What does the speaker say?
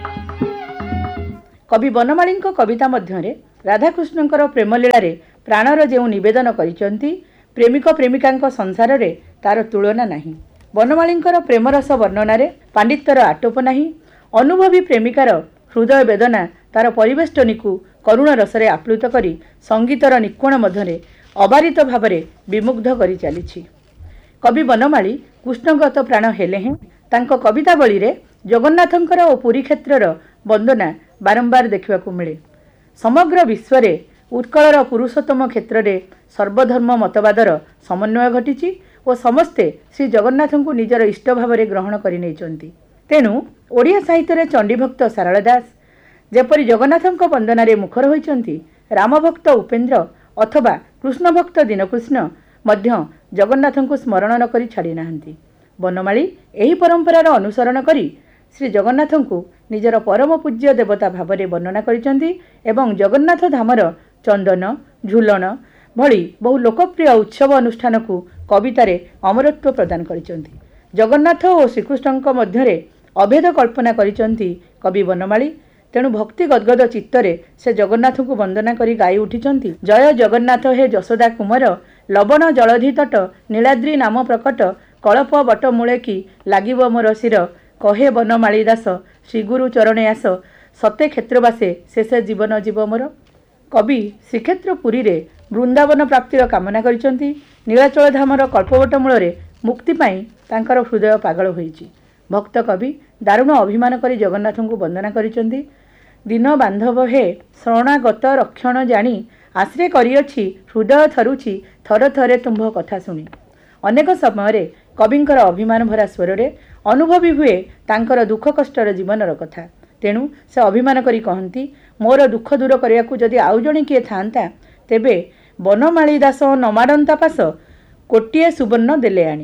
कवि बनमाली कविता मध्य राधाकृष्णकर प्रेमलीला प्राणर जो निवेदन करिसेंती प्रेमिक प्रेमिका संसार रे तार तुलना नहीं। बनमालींकर प्रेमरस वर्णन पांडित्यर आटोप नहीं। अनुभवी प्रेमिकार हृदय वेदना तार परिवेष्टनी को करुण रसरे आप्लुत करी संगीतर निकोण मध्य अबारित भाव विमुग्ध करी चली। कवि बनमाली कृष्णगत प्राण हेले हैं तांको कवितावली रे जगन्नाथंकर और पुरी क्षेत्रर वंदना बारंबार देखा मिले। समग्र विश्व रे उत्कलर पुरुषोत्तम क्षेत्र रे सर्वधर्म मतवादर समन्वय घटी और समस्ते श्री जगन्नाथ को निजर इष्ट भाव में ग्रहण कर। तेणु ओडिया साहित्य चंडीभक्त सारला दास जेपरी जगन्नाथ वंदन मुखर होती, रामभक्त उपेन्द्र अथवा कृष्ण भक्त दीनकृष्ण मध्य जगन्नाथ को स्मरण न करी छाड़ी नाहंती। बनमाली यही परंपरार अनुसरण करी श्री जगन्नाथ को निजर परम पूज्य देवता भाव में वर्णना करिसेंती एवं जगन्नाथ धामर चंदन झुलन भली बहु लोकप्रिय उत्सव अनुष्ठान को कवितार अमरत्व प्रदान करिसेंती। जगन्नाथ और श्रीकृष्ण मध्य अभेद कल्पना करिसेंती कवि बनमाली। तेणु भक्ति गदगद चित्तरे से जगन्नाथ को वंदना करी गाई उठिचंती। जय जगन्नाथ हे जशोदा कुमार लवण जलधि तट नीलाद्रि नाम प्रकट कलप बट मूले की लागिब मोर शिर कहे बनमाली दास श्रीगुरु चरणे आस सत्य क्षेत्रवासे शेष जीवन जीव मोर। कवि श्रीक्षेत्र पुरी रे वृंदावन प्राप्तिर कामना करिसेंती। नीलाचल धामर कल्पवट मूल मुक्ति पाई तांकर हृदय पागल होईची। भक्त कवि दारुण अभिमान करी जगन्नाथ को वंदना करिसेंती। दीन बांधव हे शरणागत रक्षण जानी आश्रय करिअछि हृदय थरुछि थर थरे तुम्भ कथा शुणी। अनेक समय कविंकर अभिमान भरा स्वर रे अनुभवी हुए तांकर दुख कष्टर जीवनर कथा। तेणु से अभिमान करी कहती, मोर दुख दूर करने को जदि आउ जणे किए थांता तेबे बनमाली दास नमाडंता पास कोटिए सुवर्ण देले आनी।